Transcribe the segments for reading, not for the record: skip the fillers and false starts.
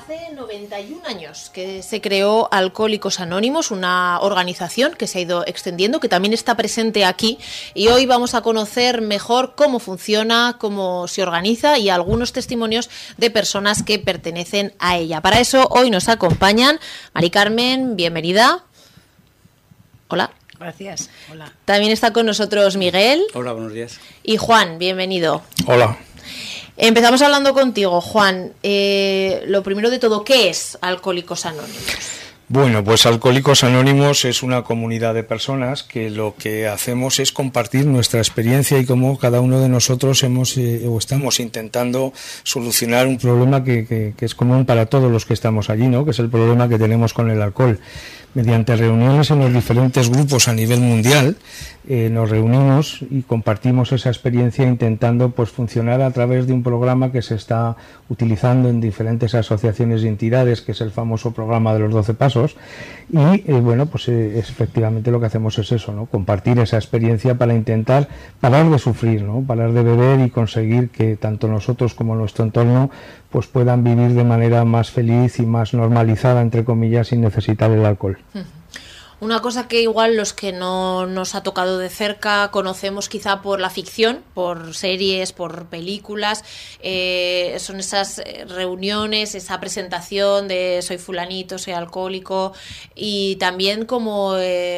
Hace 91 años que se creó Alcohólicos Anónimos, una organización que se ha ido extendiendo, que también está presente aquí, y hoy vamos a conocer mejor cómo funciona, cómo se organiza y algunos testimonios de personas que pertenecen a ella. Para eso hoy nos acompañan Mari Carmen, bienvenida. Hola. Gracias. Hola. También está con nosotros Miguel. Hola, buenos días. Y Juan, bienvenido. Hola. Empezamos hablando contigo, Juan. Lo primero de todo, ¿qué es Alcohólicos Anónimos? Bueno, pues Alcohólicos Anónimos es una comunidad de personas que lo que hacemos es compartir nuestra experiencia y cómo cada uno de nosotros hemos o estamos intentando solucionar un problema que es común para todos los que estamos allí, ¿no? Que es el problema que tenemos con el alcohol. Mediante reuniones en los diferentes grupos a nivel mundial, nos reunimos y compartimos esa experiencia intentando pues funcionar a través de un programa que se está utilizando en diferentes asociaciones y entidades, que es el famoso programa de los 12 pasos. Y bueno, pues efectivamente lo que hacemos es eso, ¿no? Compartir esa experiencia para intentar parar de sufrir, ¿no? Parar de beber y conseguir que tanto nosotros como nuestro entorno pues puedan vivir de manera más feliz y más normalizada, entre comillas, sin necesitar el alcohol. Una cosa que igual los que no nos ha tocado de cerca conocemos quizá por la ficción, por series, por películas, son esas reuniones, esa presentación de soy fulanito, soy alcohólico, y también como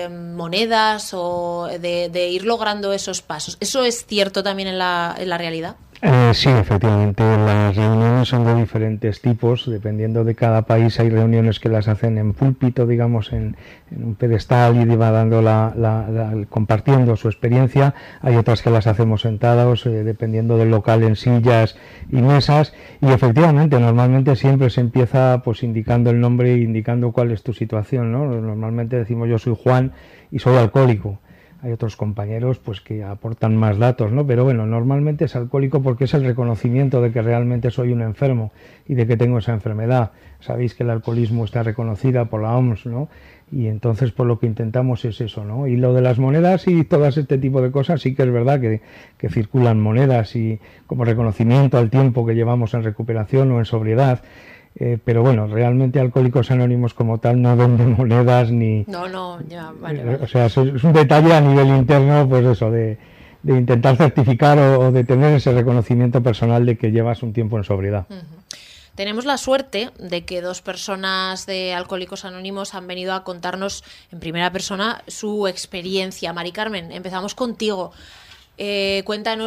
monedas o de ir logrando esos pasos. ¿Eso es cierto también en la realidad? Sí, efectivamente, las reuniones son de diferentes tipos, dependiendo de cada país. Hay reuniones que las hacen en púlpito, digamos, en un pedestal, y va dando compartiendo su experiencia. Hay otras que las hacemos sentados, dependiendo del local, en sillas y mesas. Y efectivamente, normalmente siempre se empieza pues indicando el nombre e indicando cuál es tu situación, ¿no? Normalmente decimos yo soy Juan y soy alcohólico. Hay otros compañeros pues que aportan más datos, ¿no? Pero bueno, normalmente es alcohólico porque es el reconocimiento de que realmente soy un enfermo y de que tengo esa enfermedad. Sabéis que el alcoholismo está reconocida por la OMS, ¿no? Y entonces pues lo que intentamos es eso, ¿no? Y lo de las monedas y todo este tipo de cosas, sí que es verdad que circulan monedas y como reconocimiento al tiempo que llevamos en recuperación o en sobriedad. Pero bueno, realmente Alcohólicos Anónimos como tal no venden monedas ni... No, ya, vale. O sea, es un detalle a nivel interno, pues eso, de intentar certificar o de tener ese reconocimiento personal de que llevas un tiempo en sobriedad. Uh-huh. Tenemos la suerte de que dos personas de Alcohólicos Anónimos han venido a contarnos en primera persona su experiencia. Mari Carmen, empezamos contigo. Cuéntanos